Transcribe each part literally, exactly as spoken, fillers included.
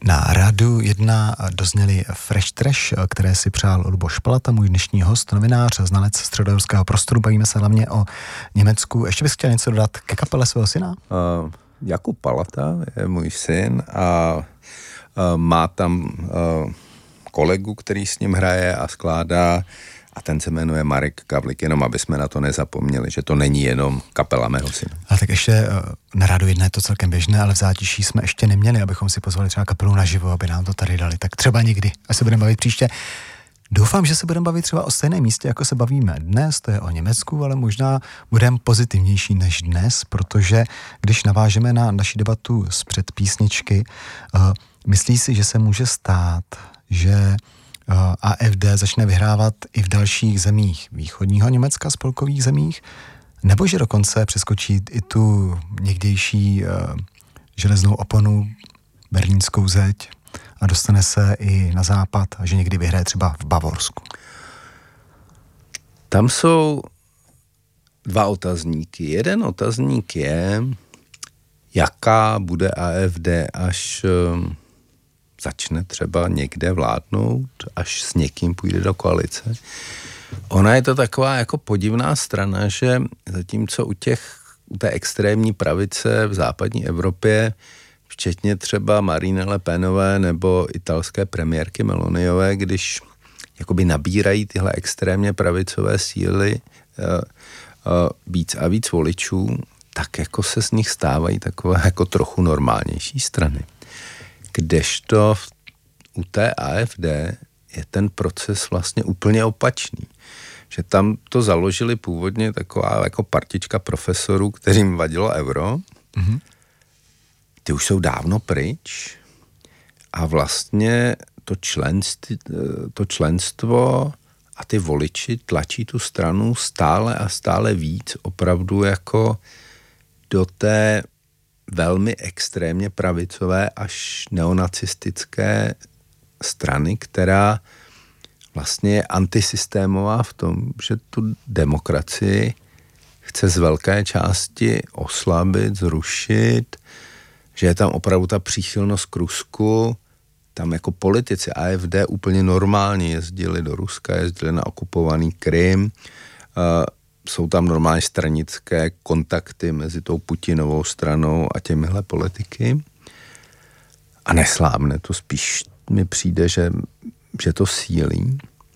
Na Rádiu jedna dozněli Fresh Trash, které si přál Luboš Palata, můj dnešní host, novinář, znalec středoevropského prostoru. Bavíme se hlavně o Německu. Ještě bys chtěl něco dodat ke kapele svého syna? Uh, Jakub Palata je můj syn a uh, má tam uh, kolegu, který s ním hraje a skládá, a ten se jmenuje Marek Gavlik, jenom aby jsme na to nezapomněli, že to není jenom kapela mého syna. A tak ještě na Rádiu jedna je to celkem běžné, ale v Zátiší jsme ještě neměli, abychom si pozvali třeba kapelu naživo, aby nám to tady dali. Tak třeba někdy, až se budeme bavit příště. Doufám, že se budeme bavit třeba o stejném místě, jako se bavíme dnes, to je o Německu, ale možná budeme pozitivnější než dnes, protože když navážeme na naši debatu z předpísničky, uh, myslí si, že se může stát, že A F D začne vyhrávat i v dalších zemích východního Německa, spolkových zemích, nebo že dokonce přeskočí i tu někdejší uh, železnou oponu, berlínskou zeď a dostane se i na západ a že někdy vyhraje třeba v Bavorsku? Tam jsou dva otazníky. Jeden otazník je, jaká bude A F D, až uh, začne třeba někde vládnout, až s někým půjde do koalice. Ona je to taková jako podivná strana, že zatímco u těch, u té extrémní pravice v západní Evropě, včetně třeba Marine Le Penové nebo italské premiérky Meloniové, když jakoby nabírají tyhle extrémně pravicové síly uh, uh, víc a víc voličů, tak jako se z nich stávají takové jako trochu normálnější strany. Kdežto u té A F D je ten proces vlastně úplně opačný. Že tam to založili původně taková jako partička profesorů, kterým vadilo euro. Mm-hmm. Ty už jsou dávno pryč a vlastně to členství, to členstvo a ty voliči tlačí tu stranu stále a stále víc opravdu jako do té velmi extrémně pravicové až neonacistické strany, která vlastně je antisystémová v tom, že tu demokracii chce z velké části oslabit, zrušit, že je tam opravdu ta příchylnost k Rusku. Tam jako politici A F D úplně normálně jezdili do Ruska, jezdili na okupovaný Krym, jsou tam normálně stranické kontakty mezi tou Putinovou stranou a těmihle politiky. A neslábne to, spíš mi přijde, že, že to sílí.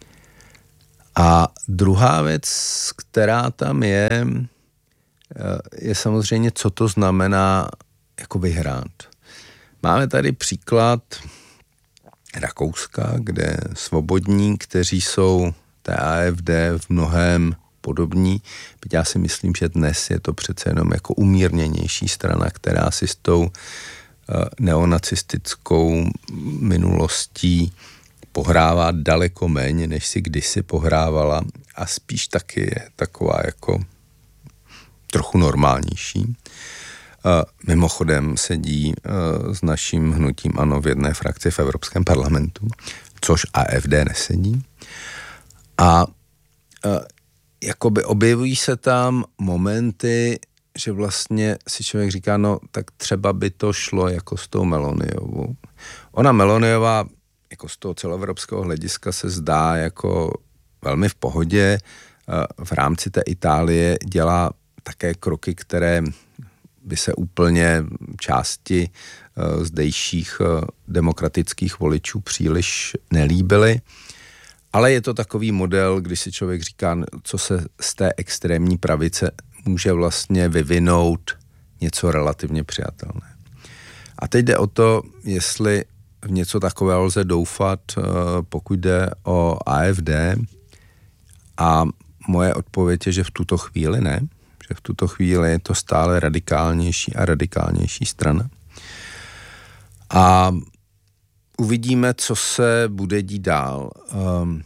A druhá věc, která tam je, je samozřejmě, co to znamená jako vyhrát. Máme tady příklad Rakouska, kde svobodní, kteří jsou té A F D v mnohém podobní, byť já si myslím, že dnes je to přece jenom jako umírněnější strana, která si s tou uh, neonacistickou minulostí pohrává daleko méně, než si kdysi pohrávala a spíš taky je taková jako trochu normálnější. Uh, mimochodem sedí uh, s naším hnutím ANO v jedné frakci v Evropském parlamentu, což A F D nesedí. A uh, jakoby objevují se tam momenty, že vlastně si člověk říká, no tak třeba by to šlo jako s tou Meloniovou. Ona Meloniová jako z toho celoevropského hlediska se zdá jako velmi v pohodě. V rámci té Itálie dělá také kroky, které by se úplně části zdejších demokratických voličů příliš nelíbily. Ale je to takový model, když si člověk říká, co se z té extrémní pravice může vlastně vyvinout něco relativně přijatelné. A teď jde o to, jestli v něco takového lze doufat, pokud jde o A F D. A moje odpověď je, že v tuto chvíli ne. Že v tuto chvíli je to stále radikálnější a radikálnější strana. A uvidíme, co se bude dít dál. Um,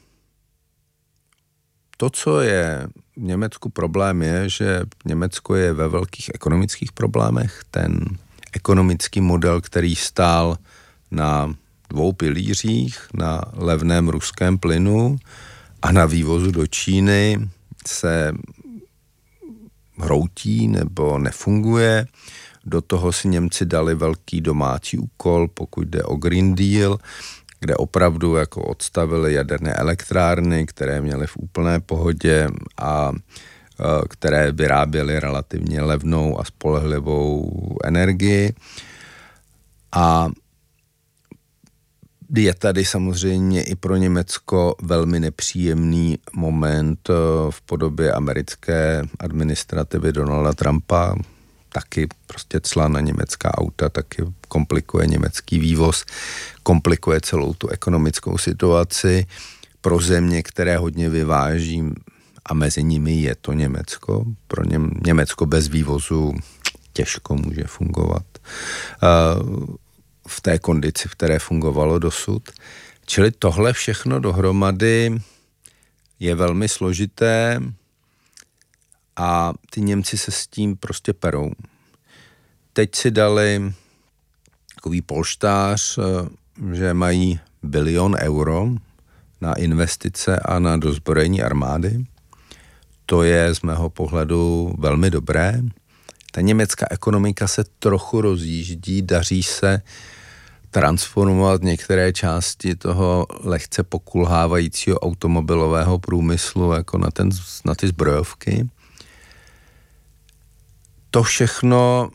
to, co je v Německu problém, je, že Německo je ve velkých ekonomických problémech. Ten ekonomický model, který stál na dvou pilířích, na levném ruském plynu a na vývozu do Číny, se hroutí nebo nefunguje. Do toho si Němci dali velký domácí úkol, pokud jde o Green Deal, kde opravdu jako odstavili jaderné elektrárny, které měly v úplné pohodě a které vyráběly relativně levnou a spolehlivou energii. A je tady samozřejmě i pro Německo velmi nepříjemný moment v podobě americké administrativy Donalda Trumpa. Taky prostě cla na německá auta, taky komplikuje německý vývoz, komplikuje celou tu ekonomickou situaci pro země, které hodně vyváží, a mezi nimi je to Německo. Pro ně, Německo bez vývozu těžko může fungovat uh, v té kondici, v které fungovalo dosud. Čili tohle všechno dohromady je velmi složité a ty Němci se s tím prostě perou. Teď si dali takový polštář, že mají bilion euro na investice a na dozbrojení armády. To je z mého pohledu velmi dobré. Ta německá ekonomika se trochu rozjíždí, daří se transformovat některé části toho lehce pokulhávajícího automobilového průmyslu jako na, ten, na ty zbrojovky. To všechno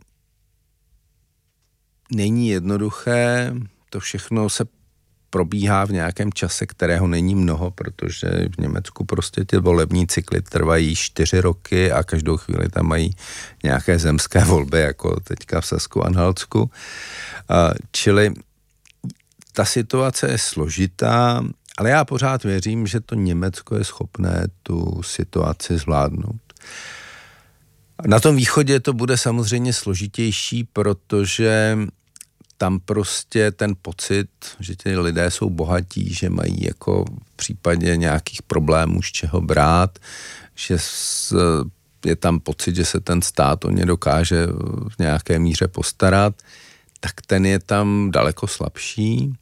není jednoduché, to všechno se probíhá v nějakém čase, kterého není mnoho, protože v Německu prostě ty volební cykly trvají čtyři roky a každou chvíli tam mají nějaké zemské volby, jako teďka v Sasku a Anhaltsku. Čili ta situace je složitá, ale já pořád věřím, že to Německo je schopné tu situaci zvládnout. Na tom východě to bude samozřejmě složitější, protože tam prostě ten pocit, že ti lidé jsou bohatí, že mají jako v případě nějakých problémů z čeho brát, že je tam pocit, že se ten stát o ně dokáže v nějaké míře postarat, tak ten je tam daleko slabší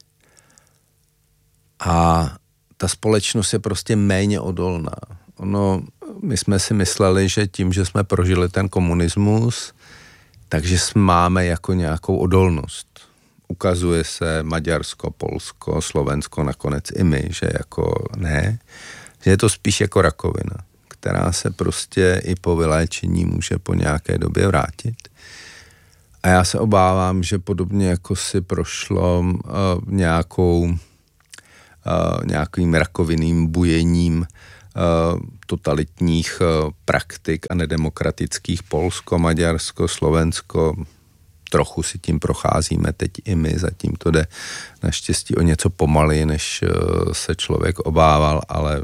a ta společnost je prostě méně odolná. Ono, my jsme si mysleli, že tím, že jsme prožili ten komunismus, takže máme jako nějakou odolnost. Ukazuje se Maďarsko, Polsko, Slovensko, nakonec i my, že jako ne, že je to spíš jako rakovina, která se prostě i po vyléčení může po nějaké době vrátit. A já se obávám, že podobně jako si prošlo uh, nějakou, uh, nějakým rakovinným bujením uh, totalitních uh, praktik a nedemokratických Polsko, Maďarsko, Slovensko, trochu si tím procházíme teď i my, zatím to jde naštěstí o něco pomaleji, než uh, se člověk obával, ale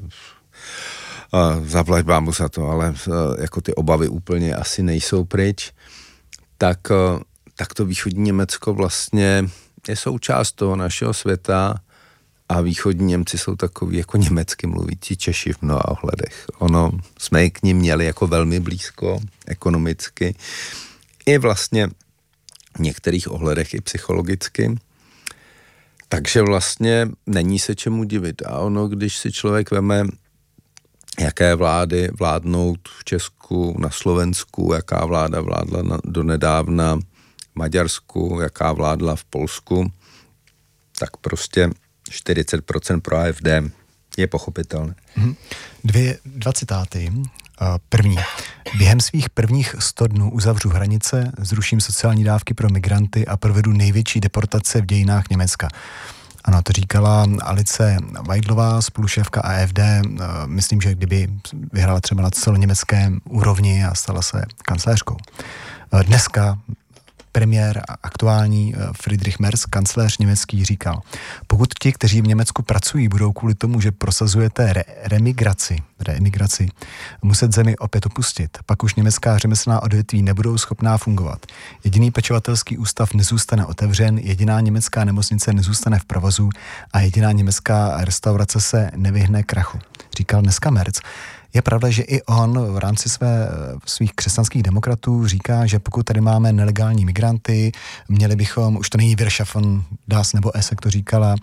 uh, zaplať bámu za to, ale uh, jako ty obavy úplně asi nejsou pryč, tak, uh, tak to východní Německo vlastně je součást toho našeho světa a východní Němci jsou takový jako německy mluvící Češi v mnoha ohledech. Ono, jsme k nim měli jako velmi blízko ekonomicky i vlastně v některých ohledech i psychologicky. Takže vlastně není se čemu divit. A ono, když si člověk veme, jaké vlády vládnou v Česku, na Slovensku, jaká vláda vládla na, donedávna v Maďarsku, jaká vládla v Polsku, tak prostě čtyřicet procent pro A F D je pochopitelné. Dvě, dva citáty. První. Během svých prvních sto dnů uzavřu hranice, zruším sociální dávky pro migranty a provedu největší deportace v dějinách Německa. Ano, to říkala Alice Weidlová, spolušéfka A F D. Myslím, že kdyby vyhrála třeba na celoněmecké úrovni a stala se kancléřkou. Dneska premiér aktuální Friedrich Merz, kancléř německý, říkal, pokud ti, kteří v Německu pracují, budou kvůli tomu, že prosazujete re- remigraci, reemigraci, muset zemi opět opustit, pak už německá řemeslná odvětví nebudou schopná fungovat. Jediný pečovatelský ústav nezůstane otevřen, jediná německá nemocnice nezůstane v provozu a jediná německá restaurace se nevyhne krachu. Říkal dneska Merz. Je pravda, že i on v rámci své, svých křesťanských demokratů říká, že pokud tady máme nelegální migranty, měli bychom, už to není Wir schaffen das nebo es, jak to říkala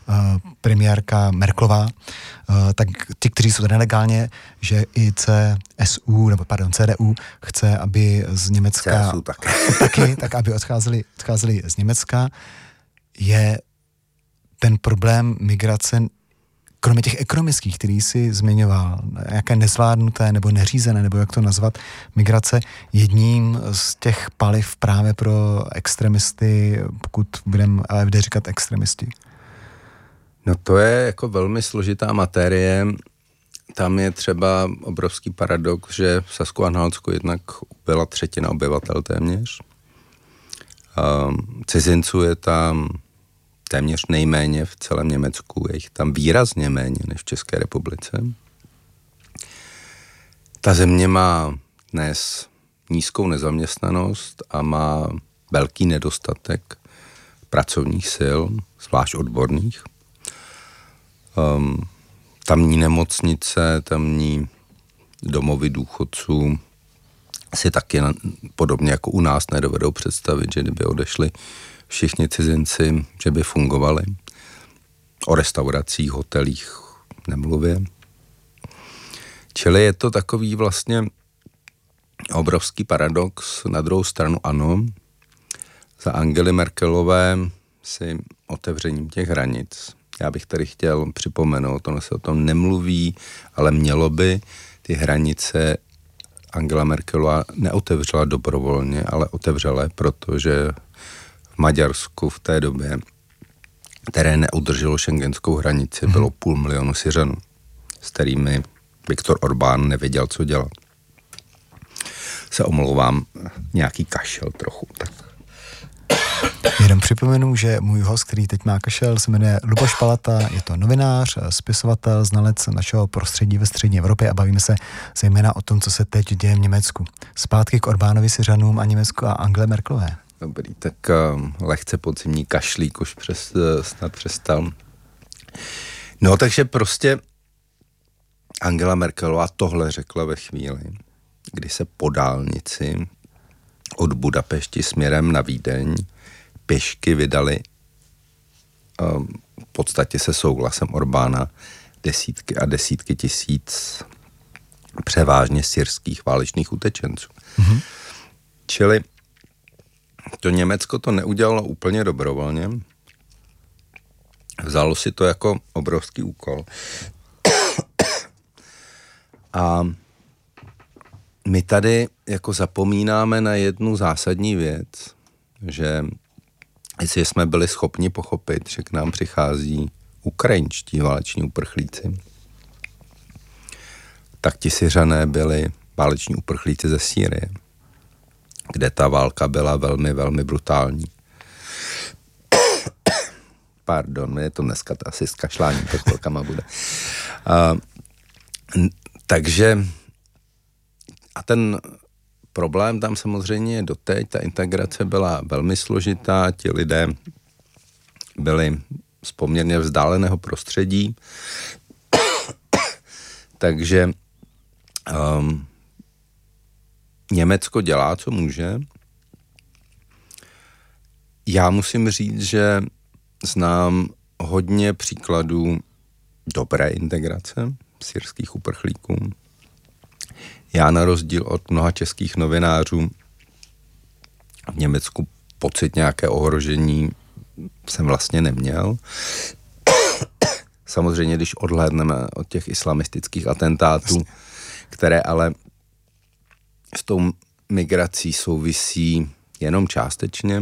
premiérka Merkelová, tak ti, kteří jsou tady nelegálně, že i C S U, nebo pardon, C D U chce, aby z Německa... C S U taky. taky, tak aby odcházeli, odcházeli z Německa. Je ten problém migrace, kromě těch ekonomických, který jsi zmiňoval, jaké nezvládnuté nebo neřízené, nebo jak to nazvat, migrace, jedním z těch paliv právě pro extremisty, pokud budeme A F D říkat extremisti? No to je jako velmi složitá materie. Tam je třeba obrovský paradox, že v Sasku-Anhaltsku jednak byla třetina obyvatel téměř. Um, cizinců je tam téměř nejméně v celém Německu, je jich tam výrazně méně než v České republice. Ta země má dnes nízkou nezaměstnanost a má velký nedostatek pracovních sil, zvlášť odborných. Um, tamní nemocnice, tamní domovy důchodců si taky na, podobně jako u nás nedovedou představit, že kdyby odešli všichni cizinci, že by fungovali. O restauracích, hotelích nemluvě. Čili je to takový vlastně obrovský paradox. Na druhou stranu ano, za Angely Merkelové si otevřením těch hranic. Já bych tady chtěl připomenout, ono se o tom nemluví, ale mělo by. Ty hranice Angela Merkelová neotevřela dobrovolně, ale otevřela, protože v Maďarsku v té době, které neudrželo šengenskou hranici, mm-hmm. bylo půl milionu Syřanů, s kterými Viktor Orbán nevěděl, co dělat. Se omlouvám, nějaký kašel trochu, tak. Jenom připomenu, že můj host, který teď má kašel, se jmenuje Luboš Palata, je to novinář, spisovatel, znalec našeho prostředí ve střední Evropě a bavíme se zejména o tom, co se teď děje v Německu. Zpátky k Orbánovi, Syřanům a Německu a Angele Merkelové. Dobrý, tak uh, lehce podzimní kašlík už přes, uh, snad přestal. No takže prostě Angela Merkelová tohle řekla ve chvíli, kdy se po dálnici od Budapešti směrem na Vídeň pěšky vydali um, v podstatě se souhlasem Orbána desítky a desítky tisíc převážně syrských válečných utečenců. Mm-hmm. Čili to Německo to neudělalo úplně dobrovolně. Vzalo si to jako obrovský úkol. A my tady jako zapomínáme na jednu zásadní věc, že jestli jsme byli schopni pochopit, že k nám přichází ukrajinští váleční uprchlíci, tak ti Syřané byli váleční uprchlíci ze Sýrie, kde ta válka byla velmi, velmi brutální. Pardon, je to dneska to asi s kašláním, to chvilkama bude. Uh, takže a ten problém tam samozřejmě je doteď, ta integrace byla velmi složitá, ti lidé byli z poměrně vzdáleného prostředí, takže um, Německo dělá, co může. Já musím říct, že znám hodně příkladů dobré integrace syrských uprchlíků. Já na rozdíl od mnoha českých novinářů v Německu pocit nějaké ohrožení jsem vlastně neměl. Samozřejmě, když odhlédneme od těch islamistických atentátů, které ale s tou migrací souvisí jenom částečně.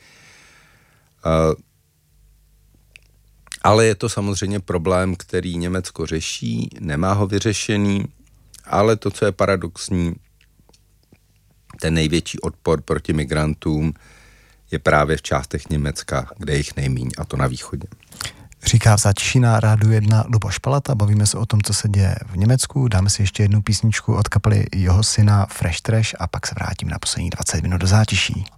Ale je to samozřejmě problém, který Německo řeší, nemá ho vyřešený, ale to, co je paradoxní, ten největší odpor proti migrantům je právě v částech Německa, kde je jich nejmíň, a to na východě. Říká v zátiší na Rádiu jedna Luboš Palata, bavíme se o tom, co se děje v Německu, dáme si ještě jednu písničku od kapely jeho syna Fresh Trash a pak se vrátím na poslední dvacet minut do zátiší.